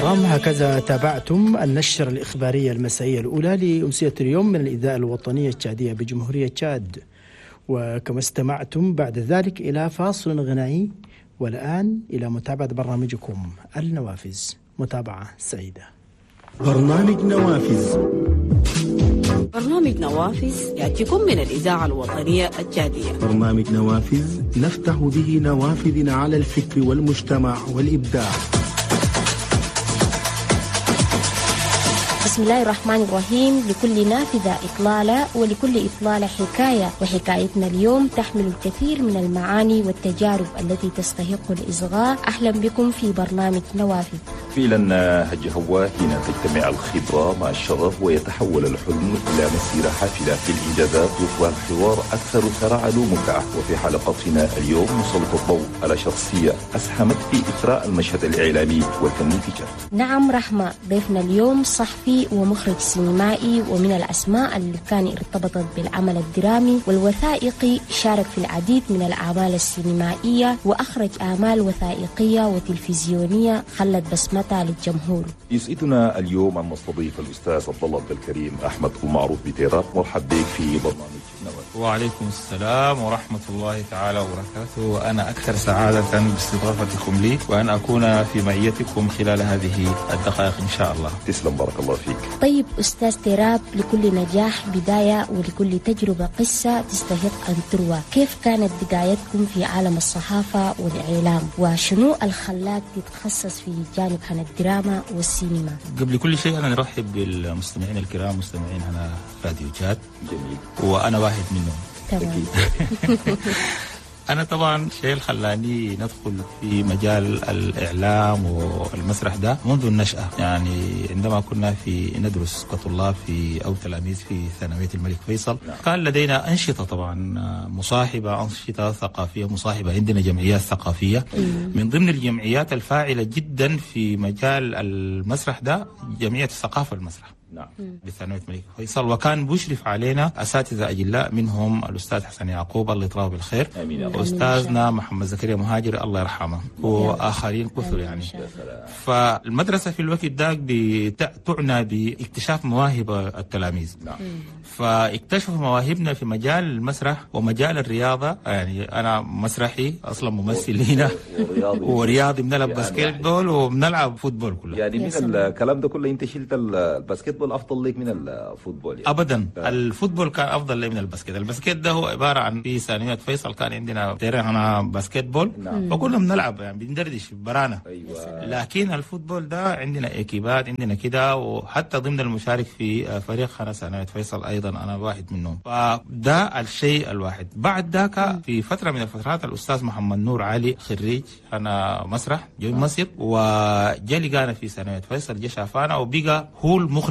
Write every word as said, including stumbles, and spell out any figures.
الكرام، هكذا تابعتم النشرة الإخبارية المسائية الأولى لأمسية اليوم من الإذاعة الوطنية التشادية بجمهورية تشاد، وكما استمعتم بعد ذلك إلى فاصل غنائي، والآن إلى متابعة برنامجكم النوافذ. متابعة سعيدة. برنامج نوافذ. برنامج نوافذ يأتيكم من الإذاعة الوطنية التشادية. برنامج نوافذ نفتح به نوافذ على الفكر والمجتمع والإبداع. بسم الله الرحمن الرحيم. لكل نافذة إطلالة ولكل إطلالة حكاية، وحكايتنا اليوم تحمل الكثير من المعاني والتجارب التي تستحق الإصغاء. أهلا بكم في برنامج نوافذ. فعلا هج هوا حين تجتمع الخبرة مع الشغف ويتحول الحلم إلى مسيرة حافلة في الإنجازات، يصبح الحوار أكثر ثراء ومتعة. وفي حلقتنا اليوم نسلط الضوء على شخصية أسهمت في إثراء المشهد الإعلامي والفني في تشاد. نعم رحمة، ضيفنا اليوم صحفي ومخرج سينمائي، ومن الأسماء اللي كان ارتبطت بالعمل الدرامي والوثائقي. شارك في العديد من الأعمال السينمائية وأخرج أعمال وثائقية وتلفزيونية خلت بسمتها للجمهور. يسعدنا اليوم أن نستضيف الأستاذ عبد الله عبد الكريم أحمد المعروف بتيراب. مرحبا بك في برنامج نوافذ. وعليكم السلام ورحمة الله تعالى وبركاته، وأنا أكثر سعادة باستضافتكم لي وأن أكون في معيتكم خلال هذه الدقائق إن شاء الله. تسلم، بارك الله فيك. طيب أستاذ تيراب، لكل نجاح بداية ولكل تجربة قصة تستحق أن تروى. كيف كانت بدايتكم في عالم الصحافة والإعلام، وشنو الخلاك تتخصص في جانب عن الدراما والسينما؟ قبل كل شيء أنا نرحب بالمستمعين الكرام، مستمعين هنا راديو تشاد. جميل. وأنا واحد منهم. تمام. أنا طبعا شيء خلاني ندخل في مجال الإعلام والمسرح ده منذ النشأة، يعني عندما كنا في ندرس كطلاب في أو تلاميذ في ثانوية الملك فيصل. لا. كان لدينا أنشطة طبعا مصاحبة، أنشطة ثقافية مصاحبة، عندنا جمعيات ثقافية. مم. من ضمن الجمعيات الفاعلة جدا في مجال المسرح ده جمعية الثقافة المسرح. نعم. بثانوية الملك فيصل، وكان بيشرف علينا أساتذة أجلاء، منهم الأستاذ حسن يعقوب الله يطراه بالخير، وأستاذنا محمد زكريا مهاجر الله يرحمه، وآخرين كثر يعني. فالمدرسة في الوقت ده تعنى باكتشاف مواهب التلاميذ. نعم. فاكتشفوا مواهبنا في مجال المسرح ومجال الرياضة. يعني أنا مسرحي أصلا، ممثل هنا ورياضي، بنلعب باسكيت بول وبنلعب فوتبول كله. يعني من الكلام ده كله أنت شلت الباسكيت بول أفضل لك من الفوتبول يعني؟ أبدا. آه. الفوتبول كان أفضل لي من الباسكيت. الباسكيت ده هو عبارة عن في ثانوية فيصل كان عندنا أنا باسكيت بول. نعم. فكنا بنلعب يعني بندردش برانا. أيوة. لكن الفوتبول ده عندنا إكيبات، عندنا كده، وحتى ضمن المشارك في فريق خانة ثانوية فيصل أيضا أنا واحد منهم. فده الشيء الواحد. بعد ذاك في فترة من الفترات الأستاذ محمد نور علي خريج أنا مسرح جو مصر، وجا لقانا في ثانوية فيصل، جا شافانا وبقى هو المخرج